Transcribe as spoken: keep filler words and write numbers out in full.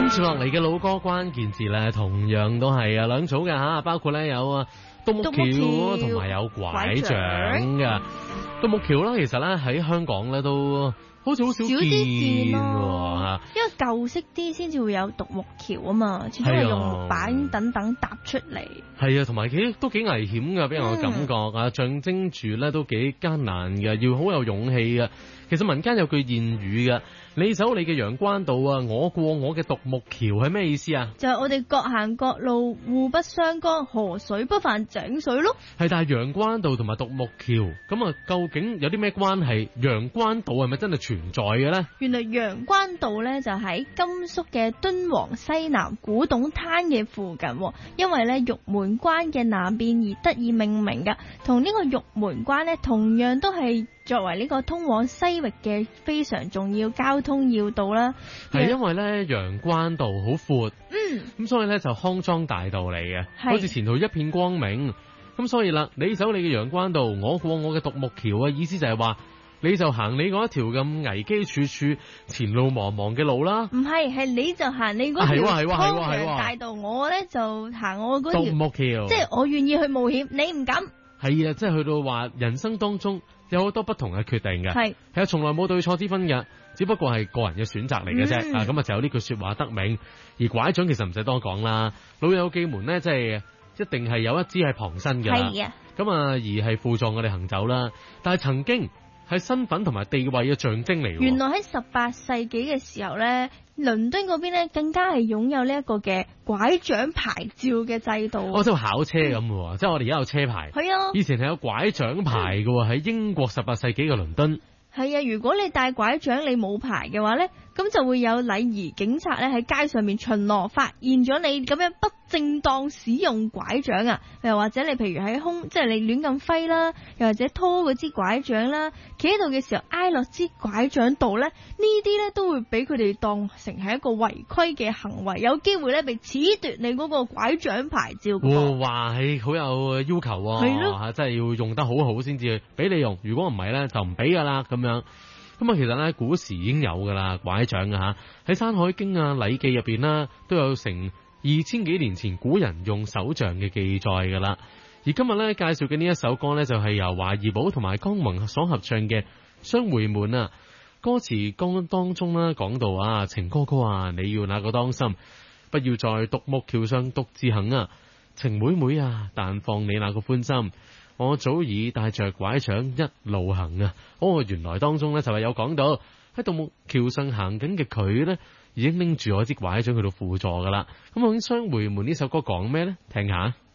跟住落嚟嘅老歌關鍵字咧，同樣都係啊兩組嘅吓，包括咧有啊獨木橋同埋有拐杖嘅。獨木橋啦，其實咧喺香港咧都好似好少見喎， 因為舊式啲先至會有獨木橋啊嘛，始終係用木板等等搭出嚟。係啊，同埋幾都幾危險㗎，俾人嘅感覺啊，嗯、象徵住咧都幾艱難嘅，要好有勇氣嘅。其實民間有句諺語嘅，你走你嘅陽關道啊，我過我嘅獨木橋係咩意思啊？就係我哋各行各路，互不相干，河水不犯井水咯。係，但係陽關道同埋獨木橋咁啊，究竟有啲咩關係？陽關道係咪真係存在嘅呢？原來陽關道呢就喺甘肅嘅敦煌西南古董灘嘅附近，因為呢玉門關嘅南邊而得以命名嘅，同呢個玉門關呢同樣都係作為呢個通往西域嘅非常重要交通要道啦。係因為咧陽關道好闊，嗯，咁所以咧就康莊大道嚟嘅，好似前途一片光明。咁所以啦，你走你嘅陽關道，我過我嘅獨木橋啊，意思就係話你就行你嗰一條咁危機處處、前路茫茫嘅路啦。唔係，係你就行你嗰條康莊大道，我咧就行我嗰條獨木橋，即係我願意去冒險，你唔敢。係啊，即係去到話人生當中有好多不同嘅決定嘅，係係啊，從來冇對錯之分嘅，只不過係個人嘅選擇嚟嘅啫。啊，咁啊就有呢句說話得名。而拐杖其實唔使多講啦，老友記們呢，即係一定係有一支係旁身嘅啦。係啊，咁啊而係輔助我哋行走啦。但係曾經係身份同埋地位嘅象徵嚟。原來喺十八世紀嘅時候咧，倫敦嗰邊咧更加係擁有呢一個嘅拐杖牌照嘅制度。哦，即係考車咁喎，嗯、即係我哋而家有車牌。係啊，以前係有拐杖牌嘅喎，喺英國十八世紀嘅倫敦。係啊，如果你帶拐杖你冇牌嘅話咧，咁就會有禮儀警察咧喺街上面巡邏，發現咗你咁樣不正當使用拐杖啊，又或者你譬如喺空，即係你亂咁揮啦，又或者拖嗰支拐杖啦，企喺度嘅時候挨落支拐杖度咧，呢啲咧都會俾佢哋當成係一個違規嘅行為，有機會咧被褫奪你嗰個拐杖牌照。喎，話係好有要求喎，係咯，吓真係要用得好好先至俾你用，如果唔係咧就唔俾噶啦咁樣。咁啊，其實咧古時已經有噶啦拐杖啊吓，喺《山海經》啊《禮記》入邊啦，都有成二千幾年前古人用手杖嘅記載噶啦。而今日咧介紹嘅呢一首歌咧，就係由華怡寶同埋江宏所合唱嘅《相會滿》啊。歌詞歌當中咧講到啊，情哥哥啊，你要那個當心，不要在獨木橋上獨自行啊，情妹妹啊，但放你那個歡心。我早已帶着拐杖一路行啊！哦，原來當中咧就係有講到喺獨木橋上行緊嘅佢咧，已經拎住我支拐杖去到輔助噶啦。咁究竟《相會滿》呢首歌講咩咧？聽下。